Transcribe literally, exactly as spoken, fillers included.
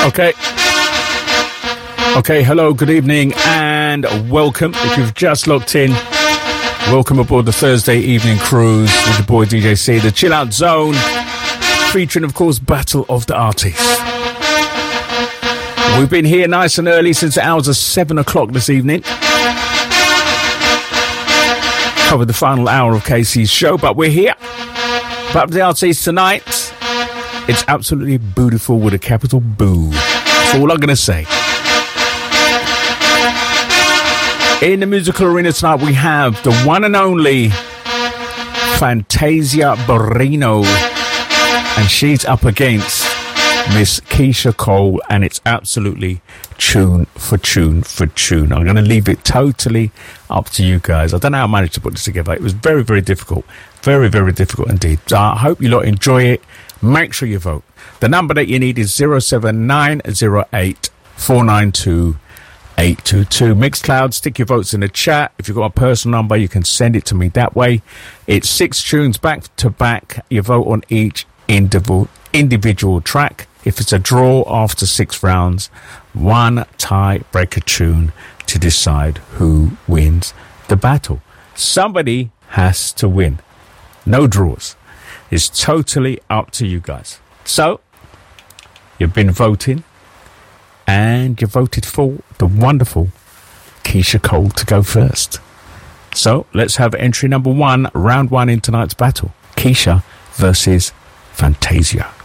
Okay. Okay, hello, good evening, and welcome. If you've just locked in, welcome aboard the Thursday evening cruise with the boy D J C, the Chill Out Zone, featuring, of course, Battle of the Artists. We've been here nice and early since the hours of seven o'clock this evening. Covered the final hour of K C's show, but we're here. Battle of the Artists tonight. It's absolutely beautiful with a capital boo. That's all I'm going to say. In the musical arena tonight, we have the one and only Fantasia Barrino, and she's up against Miss Keyshia Cole, and it's absolutely tune for tune for tune. I'm going to leave it totally up to you guys. I don't know how I managed to put this together. It was very, very difficult. Very, very difficult indeed. So I hope you lot enjoy it. Make sure you vote. The number that you need is zero seven nine zero eight four nine two eight two two. Mixcloud, stick your votes in the chat. If you've got a personal number, you can send it to me that way. It's six tunes back to back. You vote on each individual individual track. If it's a draw after six rounds, one tie-breaker tune to decide who wins the battle. Somebody has to win. No draws. It's totally up to you guys. So, you've been voting, and you voted for the wonderful Keyshia Cole to go first. So, let's have entry number one, round one in tonight's battle. Keyshia versus Fantasia.